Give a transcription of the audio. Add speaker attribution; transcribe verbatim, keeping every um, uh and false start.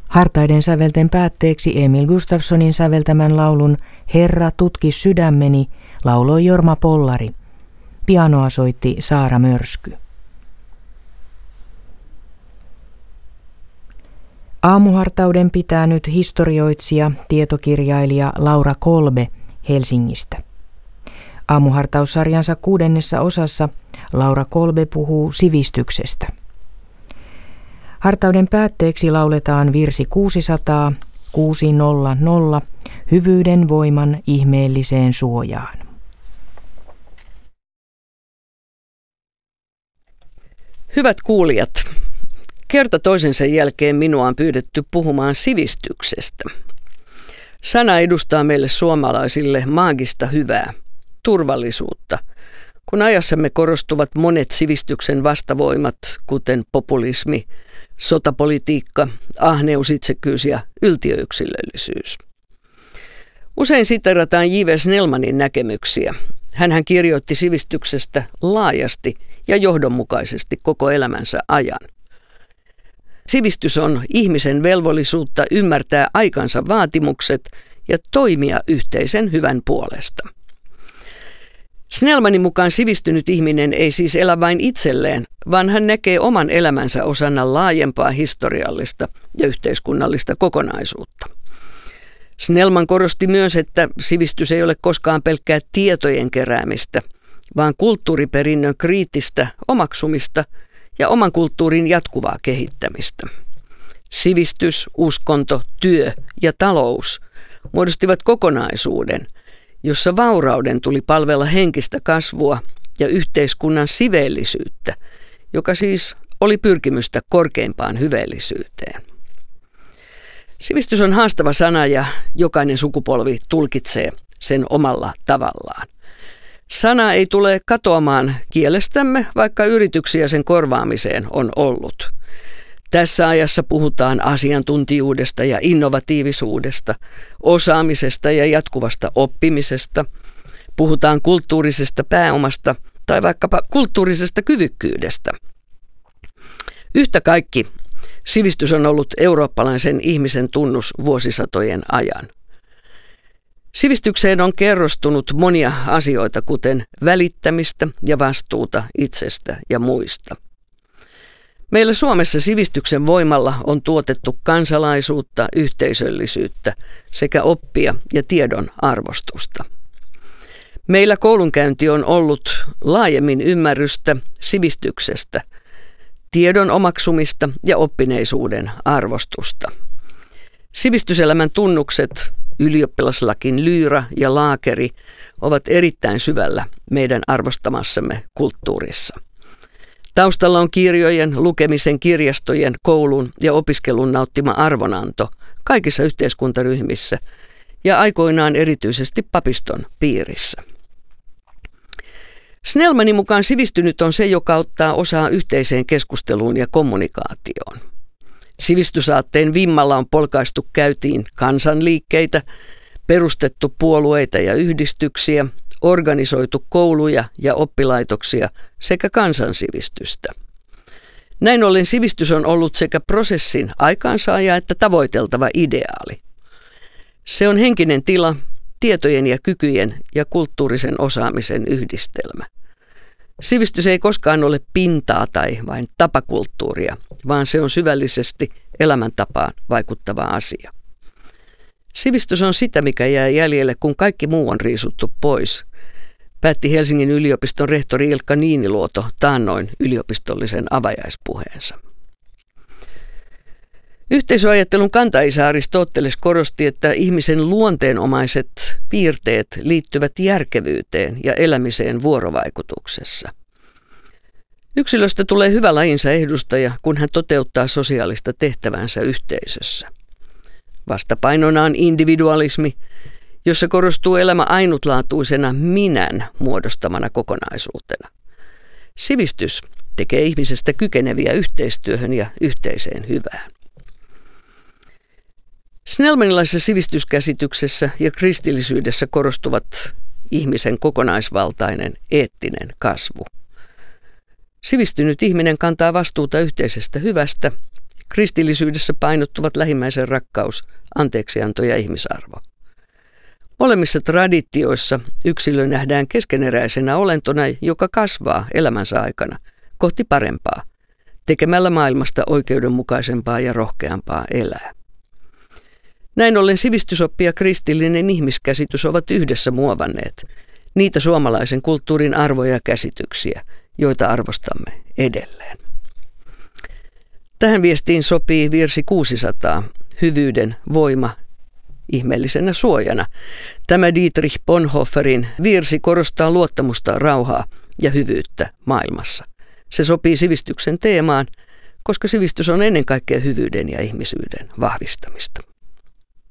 Speaker 1: Hartaiden sävelten päätteeksi Emil Gustafssonin säveltämän laulun Herra, tutki sydämeni lauloi Jorma Pollari. Pianoa soitti Saara Mörsky. Aamuhartauden pitää nyt historioitsija, tietokirjailija Laura Kolbe Helsingistä. Aamuhartaussarjansa kuudennessa osassa Laura Kolbe puhuu sivistyksestä. Hartauden päätteeksi lauletaan virsi kuusisataa, kuusisataanolla, hyvyyden voiman ihmeelliseen suojaan.
Speaker 2: Hyvät kuulijat, kerta toisensa jälkeen minua on pyydetty puhumaan sivistyksestä. Sana edustaa meille suomalaisille maagista hyvää, turvallisuutta, kun ajassamme korostuvat monet sivistyksen vastavoimat, kuten populismi, sotapolitiikka, ahneus, itsekkyys ja yltiöyksilöllisyys. Usein siterataan J V Snellmanin näkemyksiä. Hänhän kirjoitti sivistyksestä laajasti ja johdonmukaisesti koko elämänsä ajan. Sivistys on ihmisen velvollisuutta ymmärtää aikansa vaatimukset ja toimia yhteisen hyvän puolesta. Snellmanin mukaan sivistynyt ihminen ei siis elä vain itselleen, vaan hän näkee oman elämänsä osana laajempaa historiallista ja yhteiskunnallista kokonaisuutta. Snellman korosti myös, että sivistys ei ole koskaan pelkkää tietojen keräämistä, vaan kulttuuriperinnön kriittistä omaksumista ja oman kulttuurin jatkuvaa kehittämistä. Sivistys, uskonto, työ ja talous muodostivat kokonaisuuden, jossa vaurauden tuli palvella henkistä kasvua ja yhteiskunnan siveellisyyttä, joka siis oli pyrkimystä korkeimpaan hyveellisyyteen. Sivistys on haastava sana ja jokainen sukupolvi tulkitsee sen omalla tavallaan. Sana ei tule katoamaan kielestämme, vaikka yrityksiä sen korvaamiseen on ollut. Tässä ajassa puhutaan asiantuntijuudesta ja innovatiivisuudesta, osaamisesta ja jatkuvasta oppimisesta. Puhutaan kulttuurisesta pääomasta tai vaikkapa kulttuurisesta kyvykkyydestä. Yhtä kaikki sivistys on ollut eurooppalaisen ihmisen tunnus vuosisatojen ajan. Sivistykseen on kerrostunut monia asioita, kuten välittämistä ja vastuuta itsestä ja muista. Meillä Suomessa sivistyksen voimalla on tuotettu kansalaisuutta, yhteisöllisyyttä sekä oppia ja tiedon arvostusta. Meillä koulunkäynti on ollut laajemmin ymmärrystä sivistyksestä, tiedon omaksumista ja oppineisuuden arvostusta. Sivistyselämän tunnukset, ylioppilaslakin lyyrä ja laakeri, ovat erittäin syvällä meidän arvostamassamme kulttuurissa. Taustalla on kirjojen, lukemisen, kirjastojen, koulun ja opiskelun nauttima arvonanto kaikissa yhteiskuntaryhmissä ja aikoinaan erityisesti papiston piirissä. Snellmanin mukaan sivistynyt on se, joka ottaa osaa yhteiseen keskusteluun ja kommunikaatioon. Sivistysaatteen vimmalla on polkaistu käytiin kansanliikkeitä, perustettu puolueita ja yhdistyksiä, organisoitu kouluja ja oppilaitoksia sekä kansansivistystä. Näin ollen sivistys on ollut sekä prosessin aikaansaaja että tavoiteltava ideaali. Se on henkinen tila, tietojen ja kykyjen ja kulttuurisen osaamisen yhdistelmä. Sivistys ei koskaan ole pintaa tai vain tapakulttuuria, vaan se on syvällisesti elämäntapaan vaikuttava asia. Sivistys on sitä, mikä jää jäljelle, kun kaikki muu on riisuttu pois, päätti Helsingin yliopiston rehtori Ilkka Niiniluoto taannoin yliopistollisen avajaispuheensa. Yhteisöajattelun kantaisä Aristoteles korosti, että ihmisen luonteenomaiset piirteet liittyvät järkevyyteen ja elämiseen vuorovaikutuksessa. Yksilöstä tulee hyvä lajinsa edustaja, kun hän toteuttaa sosiaalista tehtävänsä yhteisössä. Vastapainona on individualismi, jossa korostuu elämä ainutlaatuisena minän muodostamana kokonaisuutena. Sivistys tekee ihmisestä kykeneviä yhteistyöhön ja yhteiseen hyvään. Snellmanilaisessa sivistyskäsityksessä ja kristillisyydessä korostuvat ihmisen kokonaisvaltainen eettinen kasvu. Sivistynyt ihminen kantaa vastuuta yhteisestä hyvästä, Kristillisyydessä painottuvat lähimmäisen rakkaus, anteeksianto ja ihmisarvo. Molemmissa traditioissa yksilö nähdään keskeneräisenä olentona, joka kasvaa elämänsä aikana kohti parempaa, tekemällä maailmasta oikeudenmukaisempaa ja rohkeampaa elää. Näin ollen sivistysoppi ja kristillinen ihmiskäsitys ovat yhdessä muovanneet niitä suomalaisen kulttuurin arvoja ja käsityksiä, joita arvostamme edelleen. Tähän viestiin sopii virsi kuusisataa, hyvyyden voima ihmeellisenä suojana. Tämä Dietrich Bonhoefferin virsi korostaa luottamusta, rauhaa ja hyvyyttä maailmassa. Se sopii sivistyksen teemaan, koska sivistys on ennen kaikkea hyvyyden ja ihmisyyden vahvistamista.